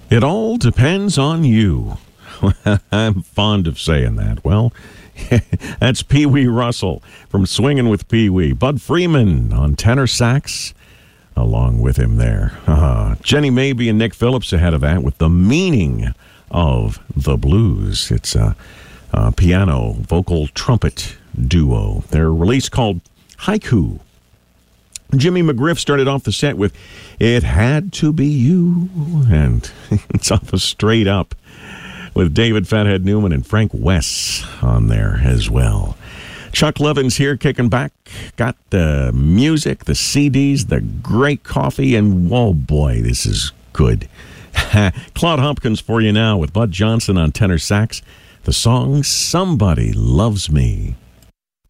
It all depends on you. I'm fond of saying that. Well, that's Pee Wee Russell from Swingin' with Pee Wee. Bud Freeman on tenor sax along with him there. Jenny Mabie and Nick Phillips ahead of that with The Meaning of the Blues. It's a piano, vocal, trumpet duo. Their release called Haiku. Jimmy McGriff started off the set with It Had to Be You, and it's off of Straight Up with David Fathead Newman and Frank Wess on there as well. Chuck Levin's here kicking back. Got the music, the CDs, the great coffee, and oh boy, this is good. Claude Hopkins for you now with Bud Johnson on tenor sax. The song Somebody Loves Me.